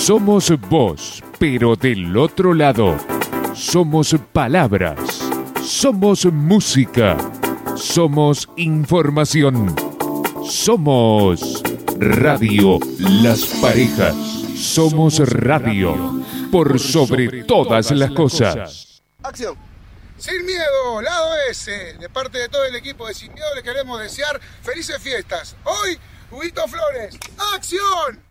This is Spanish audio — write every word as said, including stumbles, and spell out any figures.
Somos voz, pero del otro lado. Somos palabras. Somos música. Somos información. Somos Radio Las Parejas. Somos radio por sobre todas las cosas. Acción. Sin miedo, lado S. De parte de todo el equipo de Sin Miedo le queremos desear felices fiestas. Hoy, Huguito Flores. ¡Acción!